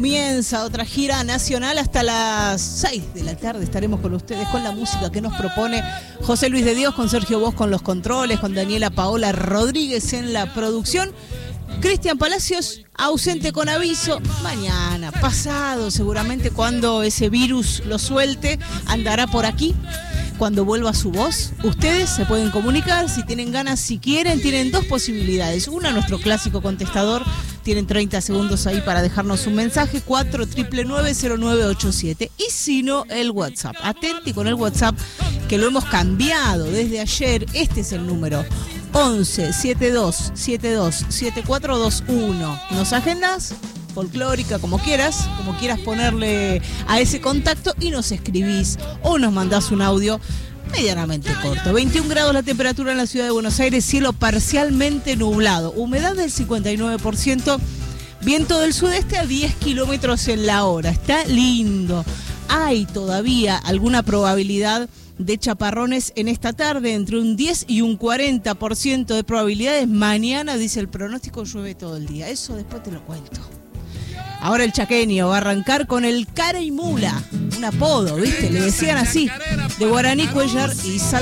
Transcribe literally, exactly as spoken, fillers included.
Comienza otra gira nacional hasta las seis de la tarde. Estaremos con ustedes con la música que nos propone José Luis de Dios, con Sergio Bosch con los controles, con Daniela Paola Rodríguez en la producción. Cristian Palacios, ausente con aviso, mañana, pasado, seguramente cuando ese virus lo suelte, andará por aquí. Cuando vuelva su voz, ustedes se pueden comunicar, si tienen ganas, si quieren, tienen dos posibilidades. Una, nuestro clásico contestador, tienen treinta segundos ahí para dejarnos un mensaje, cuatro nueve nueve cero nueve ocho siete. Y si no, el WhatsApp. Atenti con el WhatsApp, que lo hemos cambiado desde ayer. Este es el número, once setenta y dos setenta y dos setenta y cuatro veintiuno. ¿Nos agendas? Folclórica, como quieras, como quieras ponerle a ese contacto, y nos escribís o nos mandás un audio medianamente corto. veintiún grados la temperatura en la ciudad de Buenos Aires, cielo parcialmente nublado, humedad del cincuenta y nueve por ciento, viento del sudeste a diez kilómetros en la hora. Está lindo. Hay todavía alguna probabilidad de chaparrones en esta tarde, entre un diez y un cuarenta por ciento de probabilidades. Mañana, dice el pronóstico, llueve todo el día. Eso después te lo cuento. Ahora el chaqueño va a arrancar con el Cara y Mula, un apodo, ¿viste? Le decían así, de Guaraní, Cuellar y Sal.